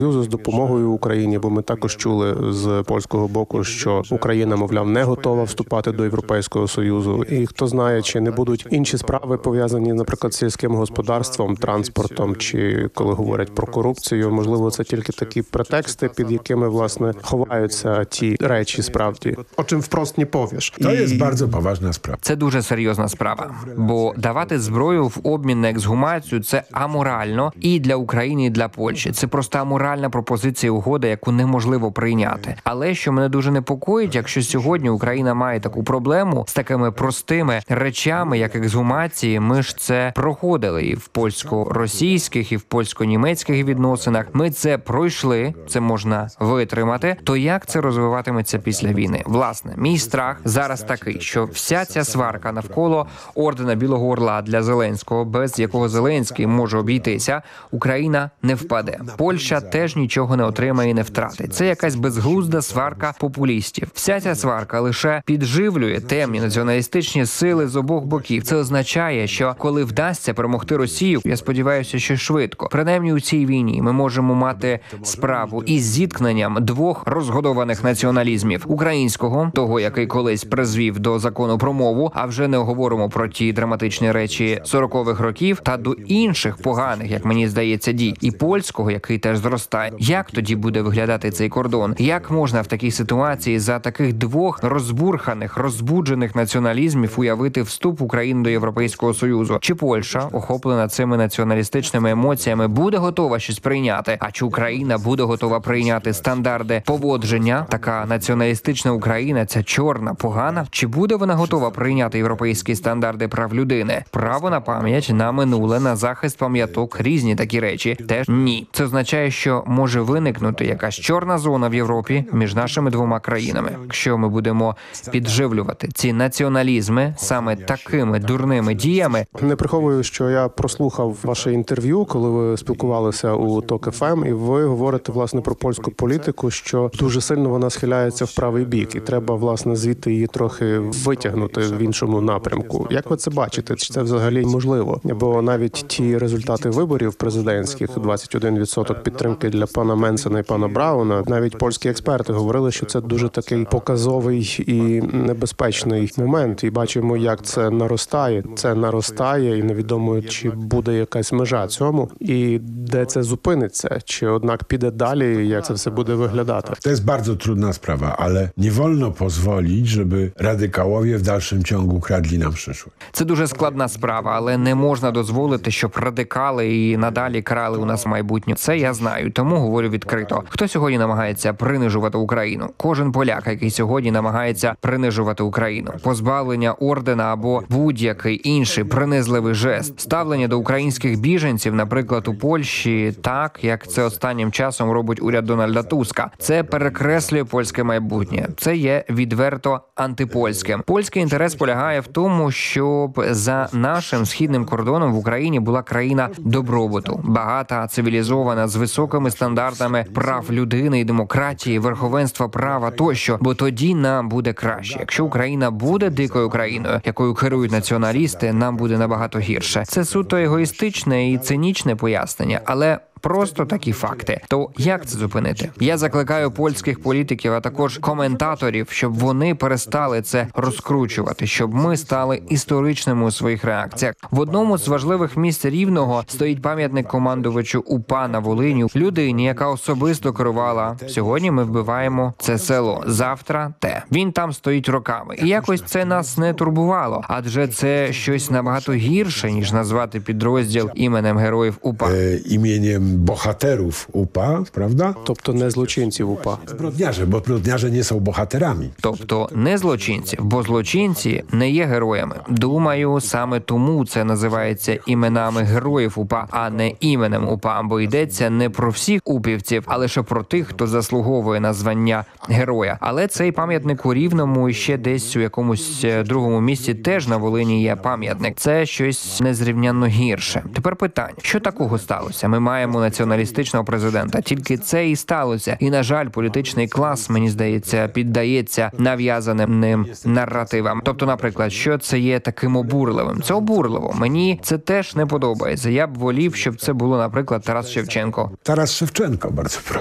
з допомогою Україні, бо ми також чули з польського боку, що Україна, мовляв, не готова вступати до Європейського Союзу. І хто знає, чи не будуть інші справи пов'язані, наприклад, з сільським господарством, транспортом, чи коли говорять про корупцію, можливо, це тільки такі претексти, під якими, власне, ховаються ті речі справді, о чим впрост не повіш. To jest bardzo poważna sprawa. Це дуже серйозна справа, бо давати зброю в обмін на ексгумацію – це аморально і для України, і для Польщі. Це просто аморальна пропозиція угоди, яку неможливо прийняти. Але що мене дуже непокоїть, якщо сьогодні Україна має таку проблему з такими простими речами, як ексгумації, ми ж це проходили і в польсько-російських, і в польсько-німецьких відносинах. Ми це пройшли, це можна витримати. То як це розвиватиметься після війни? Власне, мій страх зараз такий, що вся ця сварка навколо ордена Білого Орла для Зеленського, без якого Зеленський може обійтися, Україна не впаде. Польща теж нічого не отримає і не втратить. Це якась безглузда сварка популістів. Вся ця сварка лише підживлює темні націоналістичні сили з обох боків. Це означає, що коли вдасться перемогти Росію, я сподіваюся, що швидко, принаймні у цій війні, ми можемо мати справу із зіткненням двох розгодованих націоналізмів: українського, того, який колись призвів до закону про мову, а вже не говоримо про ті драматичні речі 40-х років, та до інших поганих, як мені здається, дій, і польського, який теж зростає. Як тоді буде виглядати цей кордон? Як можна в такій ситуації за таких двох розбурханих, розбуджених націоналізмів уявити вступ України до Європейського Союзу? Чи Польща, охоплена цими націоналістичними емоціями, буде готова щось прийняти? А чи Україна буде готова прийняти стандарти поводження? Така націоналістична Україна, ця чорна, погана? Чи буде вона готова прийняти європейські стандарти прав людини? Право на пам'ять, на минуле, на захист пам'яток, різні такі речі? Теж ні. Це означає, що може виникнути якась чорна зона в Європі між нашими двома країнами. Якщо ми будемо підживлювати ці націоналізми саме такими дурними діями. Не приховую, що я прослухав ваше інтерв'ю, коли ви спілкувалися у ТОК ФМ, і ви говорите, власне, про польську політику, що дуже сильно вона схиляється в правий бік, і треба, власне, звідти її трохи витягнути в іншому напрямку. Як ви це бачите? Чи це взагалі можливо? Бо навіть ті результати виборів президентських, 21% підтримки для пана Менсена і пана Брауна, навіть польські експерти говорили, що це дуже такий показовий і небезпечний момент. І бачимо, як це наростає. Це наростає, і невідомо, чи буде якась межа цьому, і де це зупиниться, чи однак піде далі, як це все буде виглядати. To jest bardzo trudna sprawa, ale nie wolno pozwolić, żeby radykałowie w dalszym ciągu kradli nam przyszłość. Це дуже складна справа, але не можна дозволити, щоб радикали і надалі крали у нас майбутнє. Це я знаю, тому говорю відкрито. Хто сьогодні намагається принижувати Україну? Кожен поляк, який сьогодні намагається принижувати Україну. Позбавлення ордена або будь-який інший принизливий жест. Ставлення до українських біженців, наприклад, у Польщі, так, як це останнім часом робить уряд Дональда Туска. Це перекреслює польське майбутнє. Це є відверто антипольським. Польський інтерес полягає в тому, щоб за нашим східним кордоном в Україні була країна добробуту, багата, цивілізована, з високими стандартами прав людини і демократії, верховенства права тощо, бо тоді нам буде краще. Якщо Україна буде дикою країною, якою керують націоналісти, нам буде набагато гірше. Це суто егоїстичне і цинічне пояснення, але просто такі факти. То як це зупинити? Я закликаю польських політиків, а також коментаторів, щоб вони перестали це розкручувати, щоб ми стали історичними у своїх реакціях. В одному з важливих місць Рівного стоїть пам'ятник командувачу УПА на Волині, людині, яка особисто керувала. Сьогодні ми вбиваємо це село, завтра те. Він там стоїть роками. І якось це нас не турбувало, адже це щось набагато гірше, ніж назвати підрозділ іменем героїв УПА. Imieniem bohaterów UPA, prawda? Тобто не злочинців УПА. Zbrodniarze, bo zbrodniarze nie są bohaterami. Тобто не злочинців, бо злочинці не є героями. Думаю, саме тому це називається іменами героїв УПА, а не іменем УПА, бо йдеться не про всіх упівців, а лише про тих, хто заслуговує на звання героя. Але цей пам'ятник у Рівному і ще десь у якомусь другому місці теж на Волині є пам'ятник. Це щось незрівнянно гірше. Тепер питання, що такого сталося? Ми маємо націоналістичного президента. Тільки це і сталося. І, на жаль, політичний клас, мені здається, піддається нав'язаним ним наративам. Тобто, наприклад, що це є таким обурливим? Це обурливо. Мені це теж не подобається. Я б волів, щоб це було, наприклад, Тарас Шевченко. Taras Szewczenko, bardzo proszę.